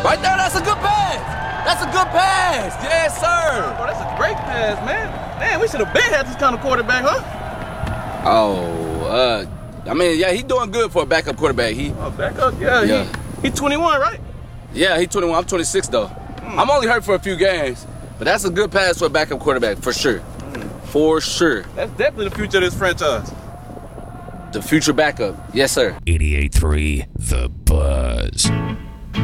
Right there, that's a good pass. That's a good pass. Yes, sir. Bro, that's a great pass, man. Damn, we should have been had this kind of quarterback, huh? Oh, I mean, yeah, he doing good for a backup quarterback. Backup? Yeah. He 21, right? Yeah, he 21. I'm 26 though. I'm only hurt for a few games, but that's a good pass for a backup quarterback for sure. For sure. That's definitely the future of this franchise. The future backup. Yes, sir. 88.3 The Buzz.